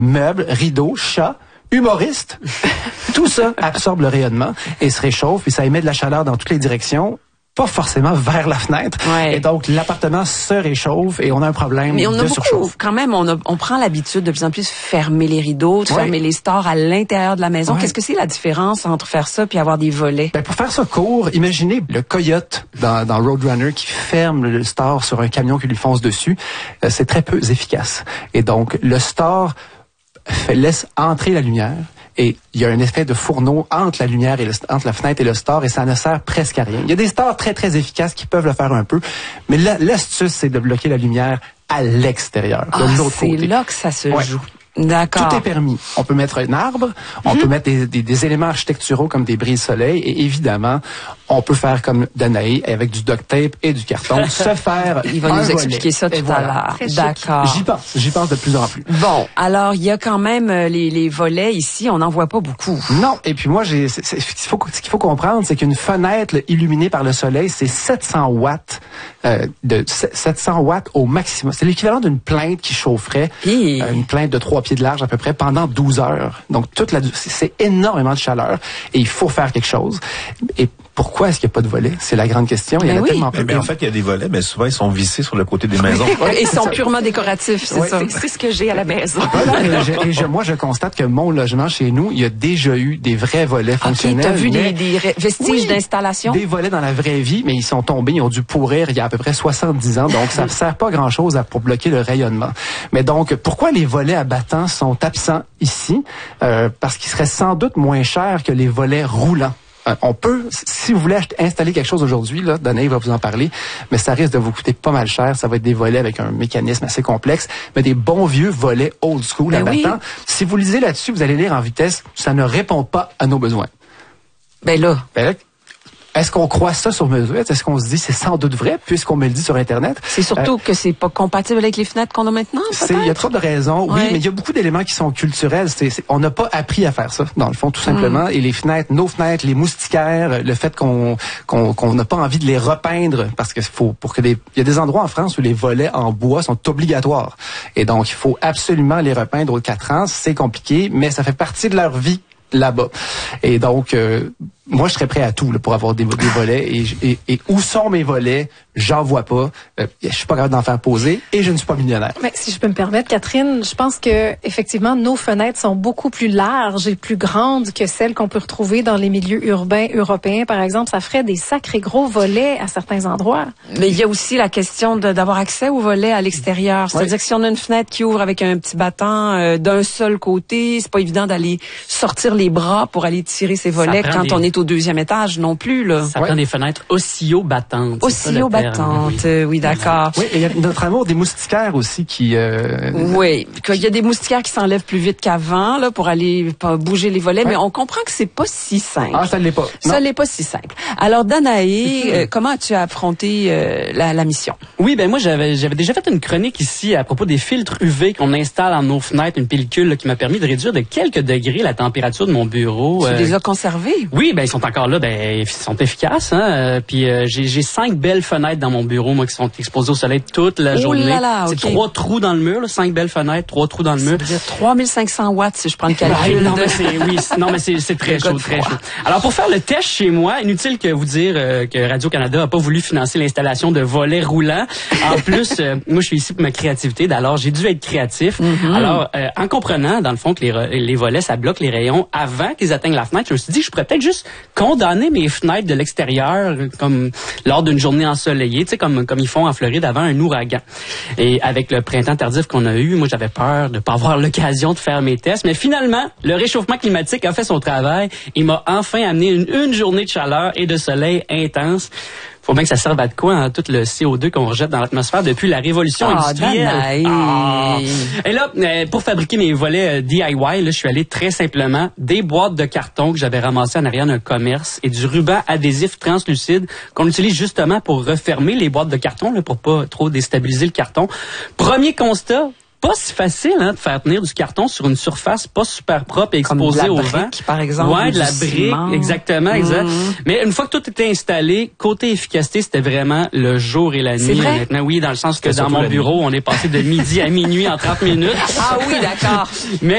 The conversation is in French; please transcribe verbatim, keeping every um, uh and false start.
meubles, rideaux, chats, humoristes. Tout ça absorbe le rayonnement et se réchauffe, et ça émet de la chaleur dans toutes les directions. Pas forcément vers la fenêtre. Ouais. Et donc, l'appartement se réchauffe et on a un problème Mais on a de beaucoup, surchauffe. quand même, on, a, on prend l'habitude de plus en plus de fermer les rideaux, de ouais. fermer les stores à l'intérieur de la maison. Ouais. Qu'est-ce que c'est la différence entre faire ça puis avoir des volets? Ben, pour faire ça court, imaginez le coyote dans, dans Roadrunner qui ferme le store sur un camion qui lui fonce dessus. Euh, c'est très peu efficace. Et donc, le store fait, laisse entrer la lumière. Et il y a un effet de fourneau entre la lumière et le, entre la fenêtre et le store, et ça ne sert presque à rien. Il y a des stores très, très efficaces qui peuvent le faire un peu, mais l'astuce, c'est de bloquer la lumière à l'extérieur, de Ah, l'autre côté. c'est là que ça se ouais. joue. D'accord. Tout est permis. On peut mettre un arbre, on mm-hmm. peut mettre des, des, des éléments architecturaux comme des brises-soleil, et évidemment, on peut faire comme Danae avec du duct tape et du carton, se faire Il va un nous volet. expliquer ça tout Et à voilà. l'heure. D'accord. J'y pense, j'y pense de plus en plus. Bon, alors il y a quand même euh, les, les volets ici, on n'en voit pas beaucoup. Non, et puis moi, j'ai, c'est, c'est, ce qu'il faut, ce qu'il faut comprendre, c'est qu'une fenêtre là, illuminée par le soleil, c'est sept cents watts, euh, de sept cents watts au maximum. C'est l'équivalent d'une plainte qui chaufferait, Et... euh, une plainte de trois pieds de large à peu près, pendant douze heures. Donc, toute la, c'est énormément de chaleur et il faut faire quelque chose. Et pourquoi est-ce qu'il n'y a pas de volets? C'est la grande question. Il y en a oui. tellement peu. Mais en fait, il y a des volets, mais souvent, ils sont vissés sur le côté des maisons. Et ils sont purement décoratifs, c'est ouais. ça. C'est ce que j'ai à la maison. Voilà, et, je, et je, moi, je constate que mon logement chez nous, il y a déjà eu des vrais volets fonctionnels. OK, t'as vu mais, des, des vestiges oui, d'installation? Des volets dans la vraie vie, mais ils sont tombés, ils ont dû pourrir il y a à peu près soixante-dix ans, donc ça ne sert pas grand-chose à, pour bloquer le rayonnement. Mais donc, pourquoi les volets à battants sont absents ici? Euh, parce qu'ils seraient sans doute moins chers que les volets roulants. Euh, on peut, si vous voulez installer quelque chose aujourd'hui, là, Danae va vous en parler, mais ça risque de vous coûter pas mal cher. Ça va être des volets avec un mécanisme assez complexe, mais des bons vieux volets old school ben à oui. battant. Si vous lisez là-dessus, vous allez lire en vitesse, ça ne répond pas à nos besoins. Ben là. Ben là, est-ce qu'on croit ça sur mesure? Est-ce qu'on se dit c'est sans doute vrai puisqu'on me le dit sur Internet? C'est surtout euh, que c'est pas compatible avec les fenêtres qu'on a maintenant, peut-être? Il y a trop de raisons, oui, ouais. mais il y a beaucoup d'éléments qui sont culturels. C'est, c'est, on n'a pas appris à faire ça, dans le fond, tout simplement. Mm. Et les fenêtres, nos fenêtres, les moustiquaires, le fait qu'on qu'on qu'on n'a pas envie de les repeindre, parce que faut pour que des, il y a des endroits en France où les volets en bois sont obligatoires. Et donc, il faut absolument les repeindre aux quatre ans. C'est compliqué, mais ça fait partie de leur vie là-bas. Et donc, euh, moi, je serais prêt à tout là, pour avoir des, des volets. Et, et, et où sont mes volets? J'en vois pas. Euh, je suis pas capable d'en faire poser et je ne suis pas millionnaire. Mais si je peux me permettre, Catherine, je pense que effectivement nos fenêtres sont beaucoup plus larges et plus grandes que celles qu'on peut retrouver dans les milieux urbains européens, par exemple. Ça ferait des sacrés gros volets à certains endroits. Mais il y a aussi la question de, d'avoir accès aux volets à l'extérieur. C'est-à-dire oui. que si on a une fenêtre qui ouvre avec un petit battant euh, d'un seul côté, c'est pas évident d'aller sortir les bras pour aller tirer ses volets quand des... on est au deuxième étage non plus. Là. Ça ouais. prend des fenêtres oscillo-battantes. Oscillo-battantes, euh, oui, d'accord. Oui, et il y a notre amour des moustiquaires aussi qui... Euh... Oui, il y a des moustiquaires qui s'enlèvent plus vite qu'avant là pour aller pas bouger les volets, ouais. mais on comprend que c'est pas si simple. Ah, ça ne l'est pas. Ça ne l'est pas si simple. Alors, Danae, euh, comment as-tu affronté euh, la, la mission? Oui, ben moi, j'avais j'avais déjà fait une chronique ici à propos des filtres U V qu'on installe dans nos fenêtres, une pellicule là, qui m'a permis de réduire de quelques degrés la température de mon bureau. Tu euh, les as conservés? Oui, ben ils sont encore là, ben ils sont efficaces. Hein? Euh, puis euh, j'ai, j'ai cinq belles fenêtres dans mon bureau, moi, qui sont exposées au soleil toute la oh journée. Là là, c'est okay. trois trous dans le mur, là, cinq belles fenêtres, trois trous dans le mur. Ça veut dire trois mille cinq cents watts si je prends le calcul. Ouais, non, mais c'est, oui, c'est, non, mais c'est, c'est très chaud, très chaud. Alors pour faire le test chez moi, inutile que vous dire euh, que Radio-Canada a pas voulu financer l'installation de volets roulants. En plus, euh, moi je suis ici pour ma créativité, alors j'ai dû être créatif. Mm-hmm. Alors euh, en comprenant dans le fond que les, les volets ça bloque les rayons avant qu'ils atteignent la fenêtre, je me suis dit que je pourrais peut-être juste condamner mes fenêtres de l'extérieur comme lors d'une journée ensoleillée, tu sais comme comme ils font en Floride avant un ouragan. Et avec le printemps tardif qu'on a eu, moi j'avais peur de pas avoir l'occasion de faire mes tests, mais finalement le réchauffement climatique a fait son travail. Il m'a enfin amené une, une journée de chaleur et de soleil intense. Faut bien que ça serve à de quoi, hein, tout le C O deux qu'on rejette dans l'atmosphère depuis la révolution oh, industrielle. Ah. Et là, euh, pour fabriquer mes volets euh, D I Y, là, je suis allé très simplement des boîtes de carton que j'avais ramassées en arrière d'un commerce et du ruban adhésif translucide qu'on utilise justement pour refermer les boîtes de carton, là, pour pas trop déstabiliser le carton. Premier constat, pas si facile hein, de faire tenir du carton sur une surface pas super propre et exposée au brique, vent. Par exemple. Ouais, de la brique, ciment. exactement, exact. Mmh. Mais une fois que tout était installé, côté efficacité, c'était vraiment le jour et la nuit. C'est vrai? Honnêtement, oui, dans le sens que c'est dans mon bureau, nuit. On est passé de midi à minuit en trente minutes. Ah oui, d'accord. Mais